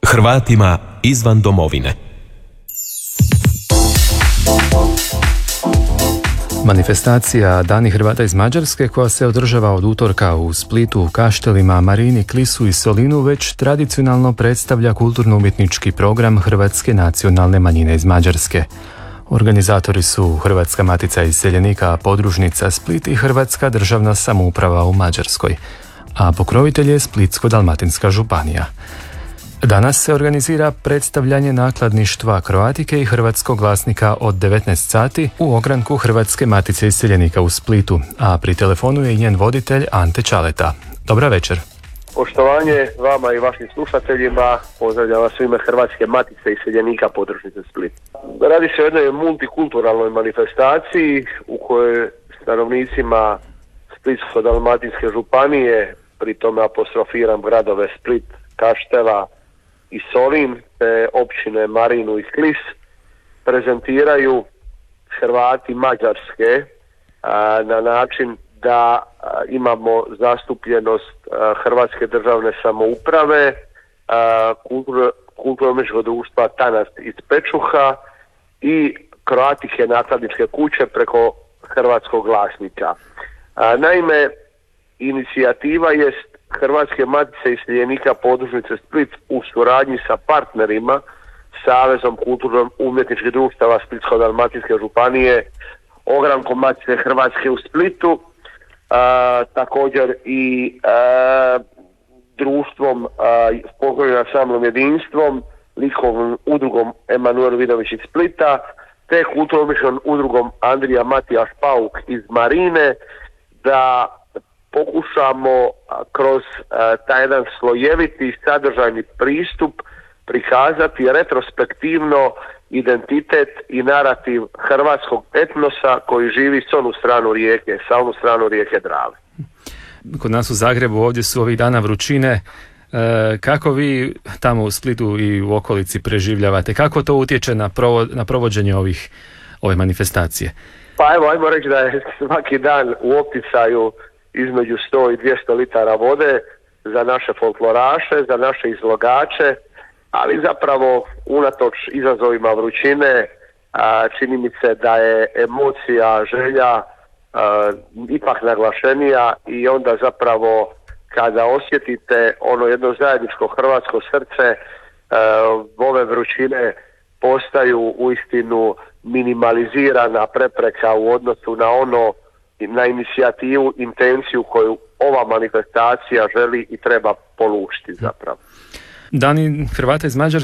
Hrvatima izvan domovine. Manifestacija Dani Hrvata iz Mađarske, koja se održava od utorka u Splitu, Kaštelima, Marini, Klisu i Solinu, već tradicionalno predstavlja kulturno-umjetnički program hrvatske nacionalne manjine iz Mađarske. Organizatori su Hrvatska matica iseljenika podružnica Split i Hrvatska državna samouprava u Mađarskoj, a pokrovitelj je Splitsko-dalmatinska županija. Danas se organizira predstavljanje nakladništva Kroatike i hrvatskog glasnika od 19 sati u ogranku Hrvatske matice iseljenika u Splitu, a pri telefonu je njen voditelj Ante Čaleta. Dobra večer. Poštovanje vama i vašim slušateljima, pozdravljam vas u ime Hrvatske matice iseljenika podružnice Split. Radi se o jednoj multikulturalnoj manifestaciji u kojoj stanovnicima Splitsko-dalmatinske županije, pri tome apostrofiram gradove Split, Kaštela i Solin, te općine Marinu i Klis, prezentiraju Hrvati Mađarske na način da imamo zastupljenost Hrvatske državne samouprave, kulturno-umjetničkog društva Tanast iz Pečuha i Kroatike nakladničke kuće preko Hrvatskog glasnika. Naime, inicijativa jest Hrvatske matice iseljenika podružnice Split u suradnji sa partnerima Savezom kulturno-umjetničkih društava Splitsko-dalmatinske županije, ogrankom Matice Hrvatske u Splitu, također i društvom Pokojnim ansamblom Jedinstvom, likovnom udrugom Emanuel Vidović iz Splita, te kulturno-umjetničkom udrugom Andrija Matijaš Pauk iz Marine, da pokušamo kroz taj jedan slojeviti sadržajni pristup prikazati retrospektivno identitet i narativ hrvatskog etnosa koji živi sa onu stranu rijeke Drave. Kod nas u Zagrebu ovdje su ovih dana vrućine. Kako vi tamo u Splitu i u okolici preživljavate? Kako to utječe na provođenje ove manifestacije? Pa evo, ajmo reći da je svaki dan u opticaju između 100 i 200 litara vode za naše folkloraše, za naše izlogače, ali zapravo unatoč izazovima vrućine čini mi se da je emocija, želja ipak naglašenija i onda zapravo kada osjetite ono jedno zajedničko hrvatsko srce, ove vrućine postaju uistinu minimalizirana prepreka u odnosu na inicijativu, intenciju koju ova manifestacija želi i treba polučiti zapravo. Dani Hrvata iz Mađarske